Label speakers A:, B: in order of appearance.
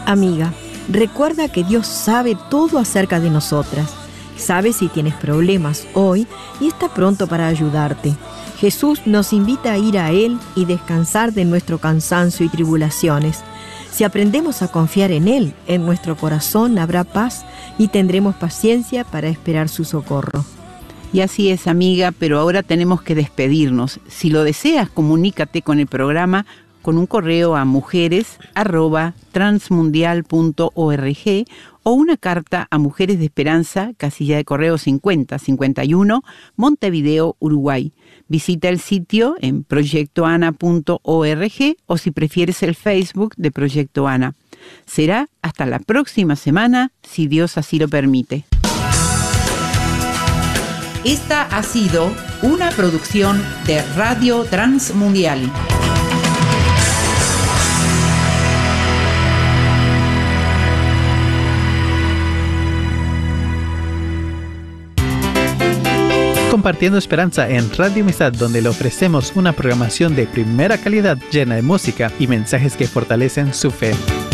A: Amiga, recuerda que Dios sabe todo acerca de nosotras. Sabe si tienes problemas hoy y está pronto para ayudarte. Jesús nos invita a ir a Él y descansar de nuestro cansancio y tribulaciones. Si aprendemos a confiar en Él, en nuestro corazón habrá paz y tendremos paciencia para esperar su socorro.
B: Y así es, amiga, pero ahora tenemos que despedirnos. Si lo deseas, comunícate con el programa con un correo a mujeres@transmundial.org o una carta a Mujeres de Esperanza, casilla de correo 5051, Montevideo, Uruguay. Visita el sitio en proyectoana.org o si prefieres el Facebook de Proyecto Ana. Será hasta la próxima semana, si Dios así lo permite.
C: Esta ha sido una producción de Radio Transmundial.
D: Compartiendo Esperanza en Radio Amistad, donde le ofrecemos una programación de primera calidad llena de música y mensajes que fortalecen su fe.